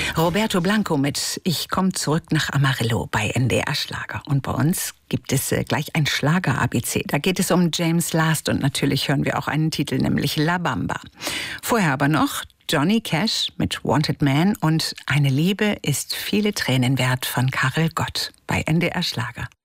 Roberto Blanco mit Ich komm zurück nach Amarillo bei NDR Schlager. Und bei uns gibt es gleich ein Schlager-ABC. Da geht es um James Last und natürlich hören wir auch einen Titel, nämlich La Bamba. Vorher aber noch Johnny Cash mit Wanted Man und Eine Liebe ist viele Tränen wert von Karel Gott bei NDR Schlager.